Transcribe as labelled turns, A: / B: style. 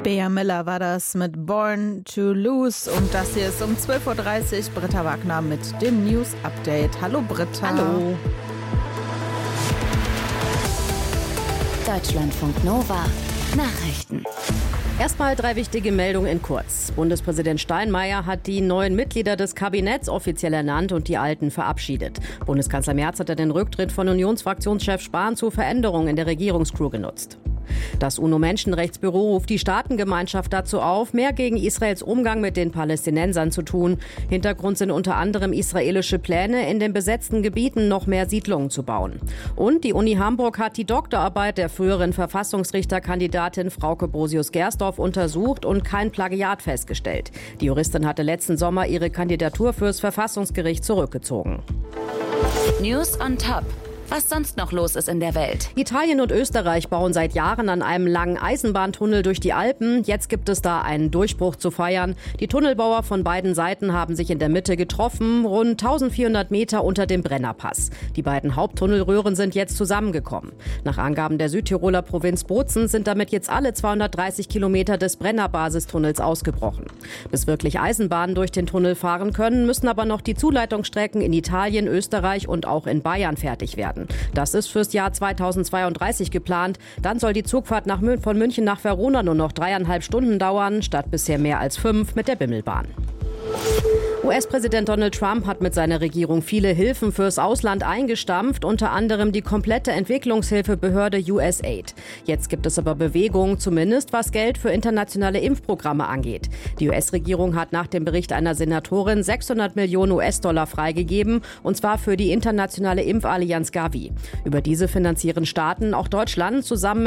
A: Bea Miller war das mit Born to Lose und das hier ist um 12.30 Uhr Britta Wagner mit dem News Update. Hallo Britta.
B: Hallo.
C: Deutschlandfunk Nova Nachrichten.
B: Erstmal 3 wichtige Meldungen in kurz. Bundespräsident Steinmeier hat die neuen Mitglieder des Kabinetts offiziell ernannt und die alten verabschiedet. Bundeskanzler Merz hat den Rücktritt von Unionsfraktionschef Spahn zu Veränderungen in der Regierungscrew genutzt. Das UNO-Menschenrechtsbüro ruft die Staatengemeinschaft dazu auf, mehr gegen Israels Umgang mit den Palästinensern zu tun. Hintergrund sind unter anderem israelische Pläne, in den besetzten Gebieten noch mehr Siedlungen zu bauen. Und die Uni Hamburg hat die Doktorarbeit der früheren Verfassungsrichterkandidatin Frauke Brosius-Gersdorf untersucht und kein Plagiat festgestellt. Die Juristin hatte letzten Sommer ihre Kandidatur fürs Verfassungsgericht zurückgezogen.
C: News on Top. Was sonst noch los ist in der Welt.
B: Italien und Österreich bauen seit Jahren an einem langen Eisenbahntunnel durch die Alpen. Jetzt gibt es da einen Durchbruch zu feiern. Die Tunnelbauer von beiden Seiten haben sich in der Mitte getroffen, rund 1400 Meter unter dem Brennerpass. Die beiden Haupttunnelröhren sind jetzt zusammengekommen. Nach Angaben der Südtiroler Provinz Bozen sind damit jetzt alle 230 Kilometer des Brennerbasistunnels ausgebrochen. Bis wirklich Eisenbahnen durch den Tunnel fahren können, müssen aber noch die Zuleitungsstrecken in Italien, Österreich und auch in Bayern fertig werden. Das ist fürs Jahr 2032 geplant. Dann soll die Zugfahrt von München nach Verona nur noch 3,5 Stunden dauern, statt bisher mehr als 5 mit der Bimmelbahn. US-Präsident Donald Trump hat mit seiner Regierung viele Hilfen fürs Ausland eingestampft, unter anderem die komplette Entwicklungshilfebehörde USAID. Jetzt gibt es aber Bewegung, zumindest was Geld für internationale Impfprogramme angeht. Die US-Regierung hat nach dem Bericht einer Senatorin 600 Millionen US-Dollar freigegeben, und zwar für die internationale Impfallianz Gavi. Über diese finanzieren Staaten, auch Deutschland, zusammen